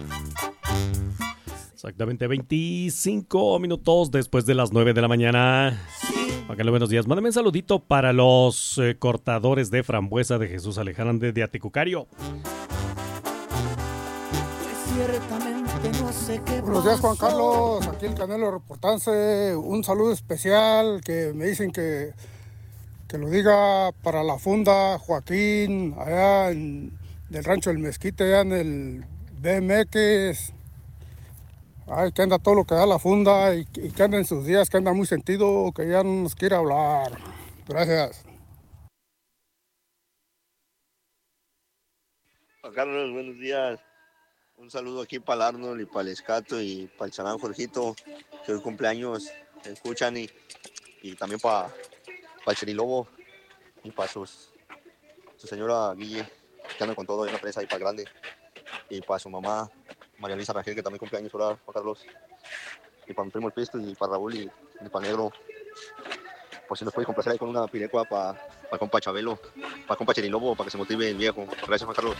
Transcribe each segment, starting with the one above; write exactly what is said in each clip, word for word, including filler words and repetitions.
Exactamente veinticinco minutos después de las nueve de la mañana. Juan Carlos, buenos días. Mándame un saludito para los eh, cortadores de frambuesa de Jesús Alejandro de Aticucario. No sé qué Buenos días, Juan Carlos. Aquí el Canelo reportándose. Un saludo especial que me dicen que, que lo diga para la funda Joaquín, allá en, del rancho del Mezquite, allá en el B M X. Ay, que anda todo lo que da la funda y, y que anda en sus días, que anda muy sentido, que ya no nos quiere hablar. Gracias. Juan Carlos, buenos días. Un saludo aquí para el Arnold y para el Escato y para el Chanán Jorgito, que hoy cumpleaños escuchan, y, y también para, para el Cherilobo y para sus, su señora Guille, que anda con todo en la presa y para Grande, y para su mamá María Luisa Rangel, que también cumpleaños ahora, Juan Carlos, y para mi primo el Pisto y para Raúl y, y para Negro. Pues si nos puede complacer ahí con una pirecua para, para compa Chabelo, para compa Cherilobo, para que se motive el viejo. Gracias, Juan Carlos.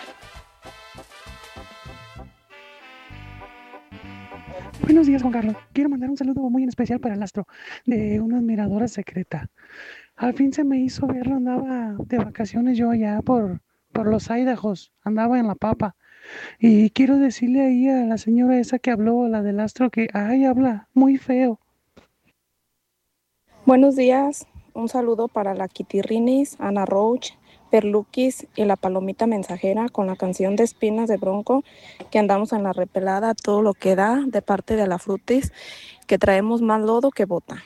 Buenos días, Juan Carlos. Quiero mandar un saludo muy en especial para el astro de una admiradora secreta. Al fin se me hizo verlo, andaba de vacaciones yo allá por, por los Idahos, andaba en La Papa. Y quiero decirle ahí a la señora esa que habló, la del astro, que, ay, habla muy feo. Buenos días, un saludo para la Kitirrinis, Ana Roach, Perluquis y la Palomita Mensajera con la canción de Espinas de Bronco, que andamos en la repelada, todo lo que da, de parte de la Frutis, que traemos más lodo que bota.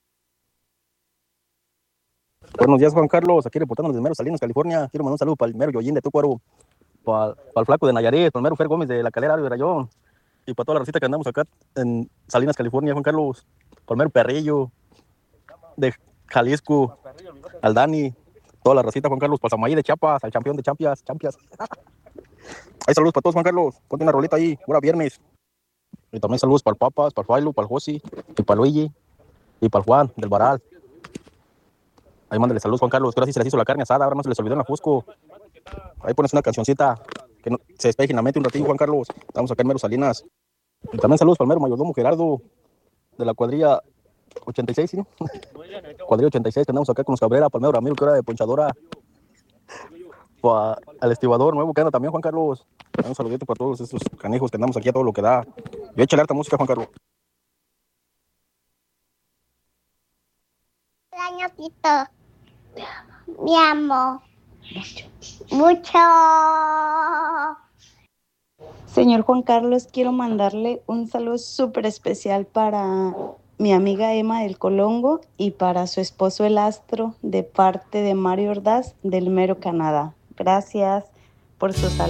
Buenos días, Juan Carlos, aquí reportando desde Mero Salinas, California. Quiero mandar un saludo para el mero Yoyín de Tucuaro, para, para el flaco de Nayarit, para el mero Fer Gómez de la Calera de Rayón, y para toda la racita que andamos acá en Salinas, California, Juan Carlos, para el mero Perrillo de Jalisco, al Dani, toda la racita, Juan Carlos, para Samaí de Chiapas, al campeón de Champions, Champions. Hay saludos para todos, Juan Carlos, ponte una rolita ahí, pura viernes. Y también saludos para el Papas, para el Failo, para el Josi, y para el Luigi, y para el Juan, del Baral. Ahí mándale saludos, Juan Carlos, que ahora sí se les hizo la carne asada, ahora no se les olvidó en la Jusco. Ahí pones una cancioncita, que no, se despejen la mente un ratito, Juan Carlos. Estamos acá en Mero Salinas. Y también saludos para el mero mayordomo Gerardo, de la cuadrilla ochenta y seis, ¿sí? Cuadrilla ochenta y seis, que andamos acá con los Cabrera, para el mero Ramiro, que era de ponchadora. Para el estibador nuevo que anda también, Juan Carlos. Un saludito para todos estos canijos que andamos aquí a todo lo que da. Yo échale harta música, Juan Carlos. Hola, ñoquito. Me amo. Mucho. Señor Juan Carlos, quiero mandarle un saludo súper especial para mi amiga Emma del Colongo y para su esposo el Astro, de parte de Mario Ordaz del Mero Canadá. Gracias por su salud.